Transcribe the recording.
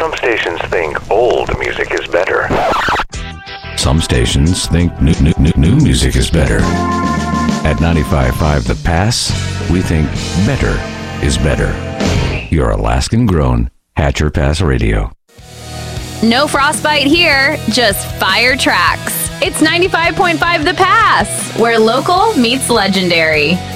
Some stations think old music is better. Some stations think new music is better. At 95.5 The Pass, we think better is better. Your Alaskan-grown Hatcher Pass Radio. No frostbite here, just fire tracks. It's 95.5 The Pass, where local meets legendary.